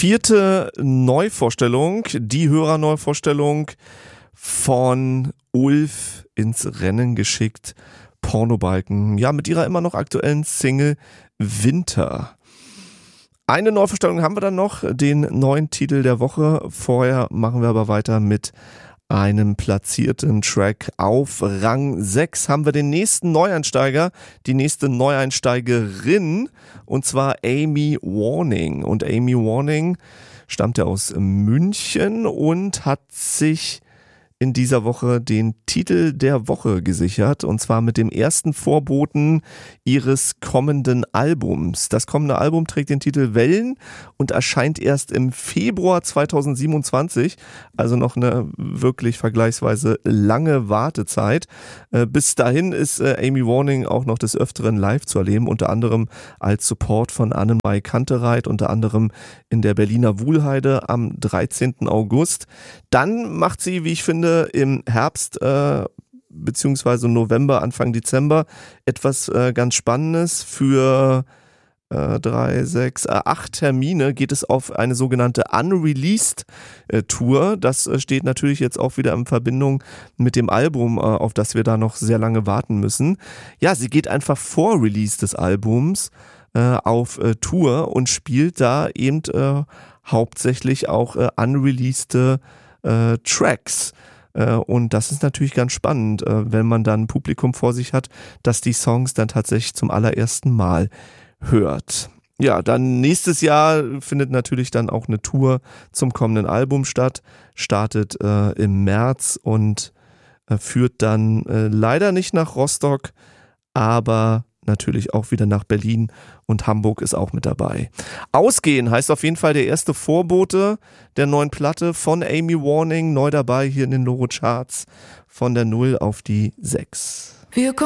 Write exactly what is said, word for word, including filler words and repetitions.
Vierte Neuvorstellung, die Hörerneuvorstellung von Ulf ins Rennen geschickt, Pornobalken, ja, mit ihrer immer noch aktuellen Single Winter. Eine Neuvorstellung haben wir dann noch, den neuen Titel der Woche. Vorher machen wir aber weiter mit einem platzierten Track. Auf Rang sechs haben wir den nächsten Neueinsteiger, die nächste Neueinsteigerin, und zwar Amy Warning. Und Amy Warning stammt ja aus München und hat sich in dieser Woche den Titel der Woche gesichert, und zwar mit dem ersten Vorboten ihres kommenden Albums. Das kommende Album trägt den Titel Wellen und erscheint erst im Februar zweitausendsiebenundzwanzig, also noch eine wirklich vergleichsweise lange Wartezeit. Bis dahin ist Amy Warning auch noch des Öfteren live zu erleben, unter anderem als Support von Annemarie Kantereit, unter anderem in der Berliner Wuhlheide am dreizehnten August. Dann macht sie, wie ich finde, im Herbst äh, beziehungsweise November, Anfang Dezember etwas äh, ganz Spannendes. Für äh, drei, sechs, äh, acht Termine geht es auf eine sogenannte Unreleased äh, Tour. Das äh, steht natürlich jetzt auch wieder in Verbindung mit dem Album, äh, auf das wir da noch sehr lange warten müssen. Ja, sie geht einfach vor Release des Albums äh, auf äh, Tour und spielt da eben äh, hauptsächlich auch äh, unreleasede äh, Tracks. Und das ist natürlich ganz spannend, wenn man dann ein Publikum vor sich hat, das die Songs dann tatsächlich zum allerersten Mal hört. Ja, dann nächstes Jahr findet natürlich dann auch eine Tour zum kommenden Album statt, startet äh, im März und äh, führt dann äh, leider nicht nach Rostock, aber natürlich auch wieder nach Berlin, und Hamburg ist auch mit dabei. Ausgehen heißt auf jeden Fall der erste Vorbote der neuen Platte von Amy Warning, neu dabei hier in den Loro Charts, von der null auf die sechs. Wir